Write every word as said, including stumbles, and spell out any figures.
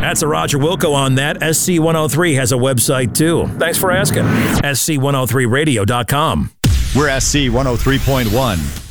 That's a Roger Wilco on that. S C one oh three has a website, too. Thanks for asking. S C one oh three radio dot com. We're S C one oh three point one.